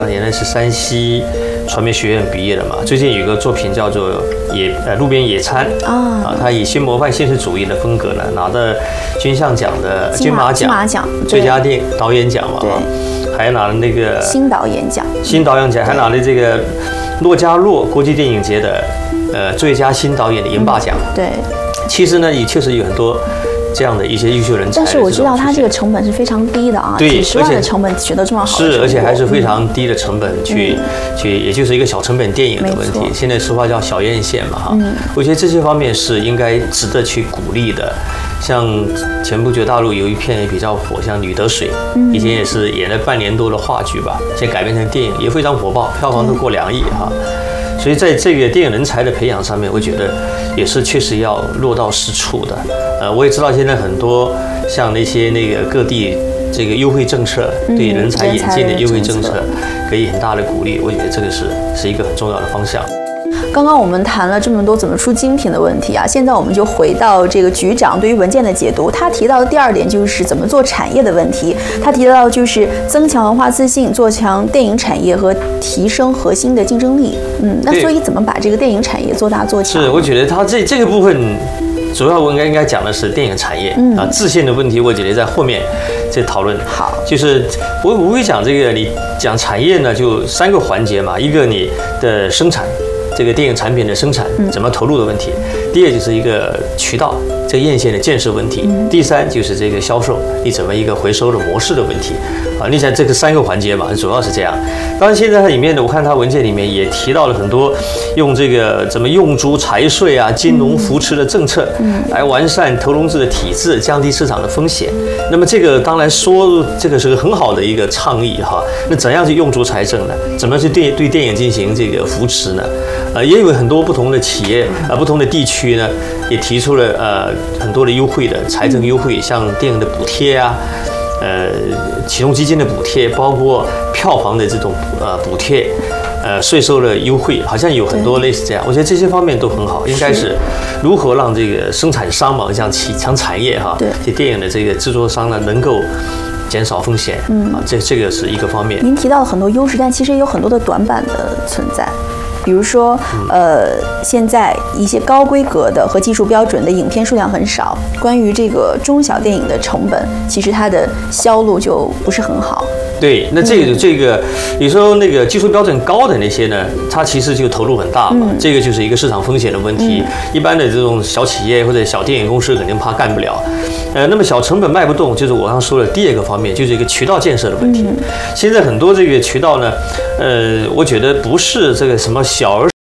原来是山西传媒学院毕业的嘛。最近有个作品叫做路边野餐啊，他以新模范现实主义的风格呢，拿的金像奖的金马奖最佳导演奖嘛，还拿了那个新导演奖， 还拿了这个诺加洛国际电影节的最佳新导演的银霸奖。 对， 其实呢也确实有很多这样的一些优秀人才， 但是我知道他这个成本是非常低的啊， 对， 几十万的成本取得这么好的成果， 而且还是非常低的成本去，也就是一个小成本电影的问题。现在说话叫小院线嘛哈，我觉得这些方面是应该值得去鼓励的。像前不久大陆有一片也比较火，像《女得水》，以前也是演了半年多的话剧吧，现在改编成电影也非常火爆，票房都过2亿哈。所以在这个电影人才的培养上面，我觉得也是确实要落到实处的。我也知道现在很多像那些各地这个优惠政策，对人才引进的优惠政策，给予很大的鼓励。我觉得这个是一个很重要的方向。 刚刚我们谈了这么多怎么出精品的问题啊，现在我们就回到这个局长对于文件的解读。他提到的第2点就是怎么做产业的问题。他提到就是增强文化自信，做强电影产业和提升核心的竞争力。那所以怎么把这个电影产业做大做强？ 是，我觉得他这个部分主要我应该讲的是电影产业自信的问题。我觉得在后面再讨论。 好， 就是我会讲这个，你讲产业呢，就3个环节嘛，一个你的生产。这个电影产品的生产怎么投入的问题，第2就是一个渠道这个院线的建设问题，第3就是这个销售你怎么一个回收的模式的问题啊。你想这个3个环节嘛，主要是这样。当然现在它里面呢，我看它文件里面也提到了很多用这个怎么用租财税啊、金融扶持的政策，来完善投融资的体制，降低市场的风险。那么这个当然说这个是个很好的一个倡议哈。那怎样去用租财政呢？怎么去对电影进行这个扶持呢？也有很多不同的企业不同的地区呢，也提出了很多的优惠的财政优惠，像电影的补贴啊，启动基金的补贴，包括票房的这种补贴，税收的优惠，好像有很多类似这样。我觉得这些方面都很好，应该是如何让这个生产商嘛，像强产业哈，这电影的这个制作商呢，能够减少风险这个是一个方面。 您提到了很多优势，但其实也有很多的短板的存在。比如说，现在一些高规格的和技术标准的影片数量很少。关于这个中小电影的成本，其实它的销路就不是很好。 对，那这个，你说那个技术标准高的那些呢，它其实就投入很大嘛，这个就是一个市场风险的问题。一般的这种小企业或者小电影公司肯定怕干不了。那么小成本卖不动，就是我刚说的第2个方面，就是一个渠道建设的问题。现在很多这个渠道呢，我觉得不是这个什么小而